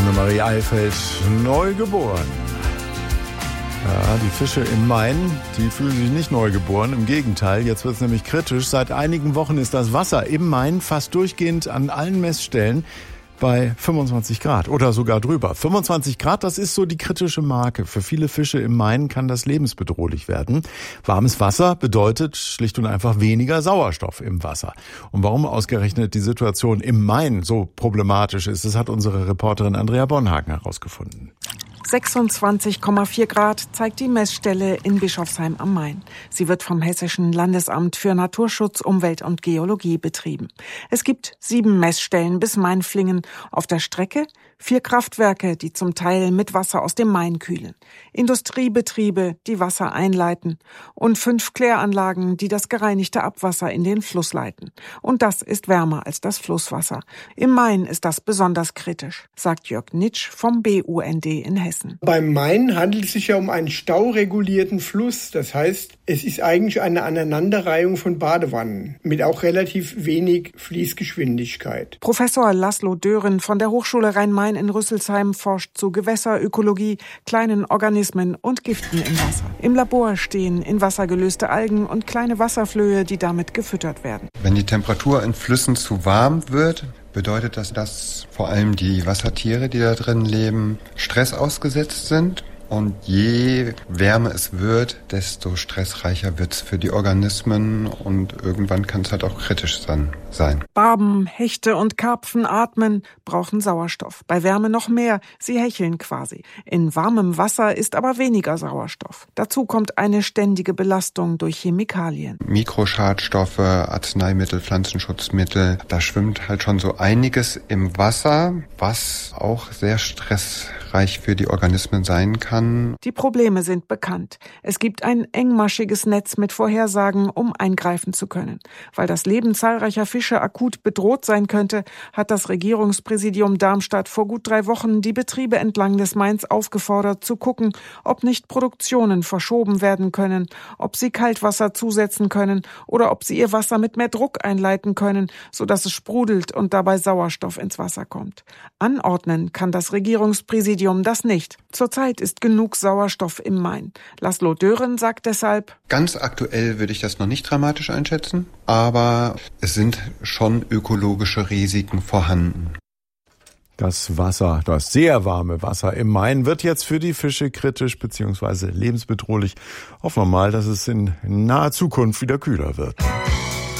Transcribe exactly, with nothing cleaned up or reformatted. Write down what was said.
Annemarie Eifeld, neu geboren. Ja, die Fische im Main, die fühlen sich nicht neu geboren, im Gegenteil, jetzt wird es nämlich kritisch. Seit einigen Wochen ist das Wasser im Main fast durchgehend an allen Messstellen bei fünfundzwanzig Grad oder sogar drüber. fünfundzwanzig Grad, das ist so die kritische Marke. Für viele Fische im Main kann das lebensbedrohlich werden. Warmes Wasser bedeutet schlicht und einfach weniger Sauerstoff im Wasser. Und warum ausgerechnet die Situation im Main so problematisch ist, das hat unsere Reporterin Andrea Bonhagen herausgefunden. sechsundzwanzig Komma vier Grad zeigt die Messstelle in Bischofsheim am Main. Sie wird vom Hessischen Landesamt für Naturschutz, Umwelt und Geologie betrieben. Es gibt sieben Messstellen bis Mainflingen. Auf der Strecke vier Kraftwerke, die zum Teil mit Wasser aus dem Main kühlen. Industriebetriebe, die Wasser einleiten. Und fünf Kläranlagen, die das gereinigte Abwasser in den Fluss leiten. Und das ist wärmer als das Flusswasser. Im Main ist das besonders kritisch, sagt Jörg Nitsch vom B U N D in Hessen. Beim Main handelt es sich ja um einen stauregulierten Fluss. Das heißt, es ist eigentlich eine Aneinanderreihung von Badewannen mit auch relativ wenig Fließgeschwindigkeit. Professor Laszlo Dören von der Hochschule Rhein-Main in Rüsselsheim forscht zu Gewässerökologie, kleinen Organismen und Giften im Wasser. Im Labor stehen in Wasser gelöste Algen und kleine Wasserflöhe, die damit gefüttert werden. Wenn die Temperatur in Flüssen zu warm wird, bedeutet das, dass vor allem die Wassertiere, die da drin leben, Stress ausgesetzt sind. Und je wärmer es wird, desto stressreicher wird es für die Organismen und irgendwann kann es halt auch kritisch sein. Barben, Hechte und Karpfen atmen, brauchen Sauerstoff. Bei Wärme noch mehr, sie hecheln quasi. In warmem Wasser ist aber weniger Sauerstoff. Dazu kommt eine ständige Belastung durch Chemikalien. Mikroschadstoffe, Arzneimittel, Pflanzenschutzmittel, da schwimmt halt schon so einiges im Wasser, was auch sehr stressreich für die Organismen sein kann. Die Probleme sind bekannt. Es gibt ein engmaschiges Netz mit Vorhersagen, um eingreifen zu können. Weil das Leben zahlreicher Fische akut bedroht sein könnte, hat das Regierungspräsidium Darmstadt vor gut drei Wochen die Betriebe entlang des Mains aufgefordert, zu gucken, ob nicht Produktionen verschoben werden können, ob sie Kaltwasser zusetzen können oder ob sie ihr Wasser mit mehr Druck einleiten können, sodass es sprudelt und dabei Sauerstoff ins Wasser kommt. Anordnen kann das Regierungspräsidium das nicht. Zurzeit ist genug Sauerstoff im Main. Laszlo Dören sagt deshalb: Ganz aktuell würde ich das noch nicht dramatisch einschätzen, aber es sind schon ökologische Risiken vorhanden. Das Wasser, das sehr warme Wasser im Main wird jetzt für die Fische kritisch bzw. lebensbedrohlich. Hoffen wir mal, dass es in naher Zukunft wieder kühler wird.